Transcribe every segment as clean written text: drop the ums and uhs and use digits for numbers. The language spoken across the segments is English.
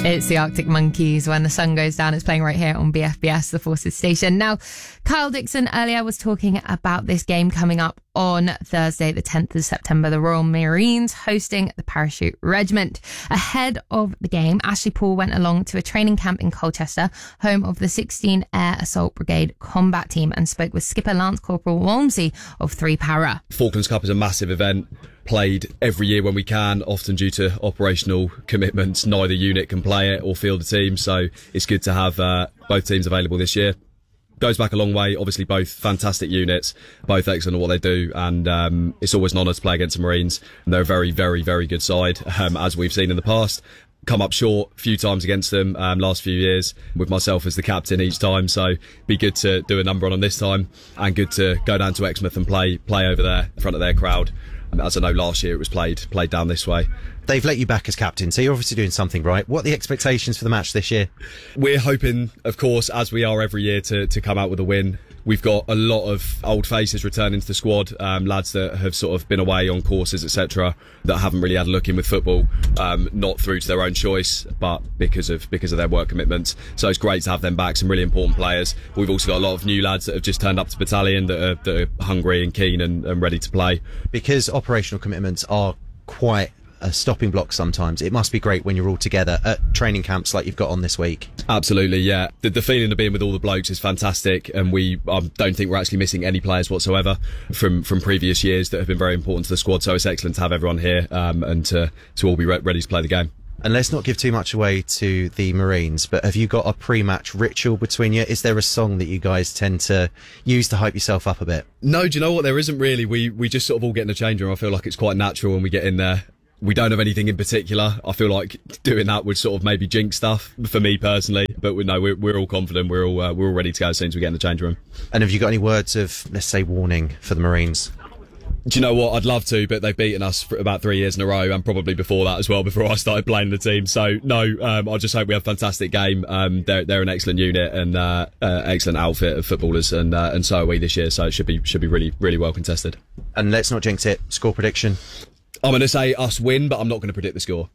It's the Arctic Monkeys. When the sun goes down, it's playing right here on BFBS, the Forces station. Now, Kyle Dixon earlier was talking about this game coming up on Thursday, the 10th of September. The Royal Marines hosting the Parachute Regiment. Ahead of the game, Ashley Paul went along to a training camp in Colchester, home of the 16 Air Assault Brigade combat team, and spoke with skipper Lance Corporal Walmsley of 3 Para. Falklands Cup is a massive event, played every year when we can, often due to operational commitments. Neither unit can play it or field a team, so it's good to have both teams available this year. Goes back a long way. Obviously, both fantastic units, both excellent at what they do, and it's always an honour to play against the Marines. And they're a very, very, very good side, as we've seen in the past. Come up short a few times against them last few years, with myself as the captain each time, so be good to do a number on them this time, and good to go down to Exmouth and play over there in front of their crowd. As I know, last year it was played down this way. They've let you back as captain, so you're obviously doing something right. What are the expectations for the match this year? We're hoping, of course, as we are every year, to come out with a win. We've got a lot of old faces returning to the squad, lads that have sort of been away on courses, etc., that haven't really had a look in with football, not through to their own choice, but because of their work commitments. So it's great to have them back, some really important players. We've also got a lot of new lads that have just turned up to battalion that are hungry and keen and ready to play. Because operational commitments are quite a stopping block sometimes, it must be great when you're all together at training camps like you've got on this week. Absolutely, yeah. The feeling of being with all the blokes is fantastic, and we don't think we're actually missing any players whatsoever from previous years that have been very important to the squad, so it's excellent to have everyone here and to all be ready to play the game. And let's not give too much away to the Marines, but have you got a pre-match ritual between you? Is there a song that you guys tend to use to hype yourself up a bit? No, do you know what? There isn't really. We just sort of all get in the change room. I feel like it's quite natural when we get in there. We don't have anything in particular. I feel like doing that would sort of maybe jinx stuff for me personally. But we're all confident. We're all ready to go as soon as we get in the change room. And have you got any words of, let's say, warning for the Marines? Do you know what? I'd love to, but they've beaten us for about 3 years in a row, and probably before that as well, before I started playing the team. So no, I just hope we have a fantastic game. They're an excellent unit and excellent outfit of footballers, and so are we this year. So it should be really, really well contested. And let's not jinx it. Score prediction. I'm going to say us win, but I'm not going to predict the score.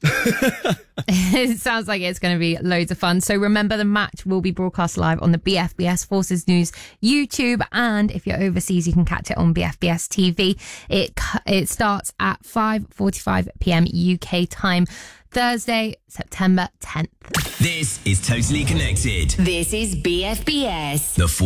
It sounds like it's going to be loads of fun. So remember, the match will be broadcast live on the BFBS Forces News YouTube, and if you're overseas, you can catch it on BFBS TV. It starts at 5:45 p.m. UK time, Thursday, September 10th. This is Totally Connected. This is BFBS. The